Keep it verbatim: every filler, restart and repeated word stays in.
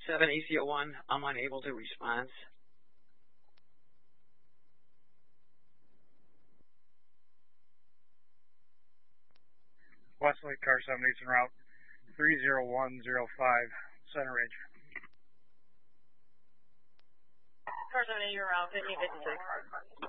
seven A C O one, I'm unable to respond. Wesley, car seven eight's en route, three zero one zero five, center range. Car seven eight, you're around fifteen fifty-six.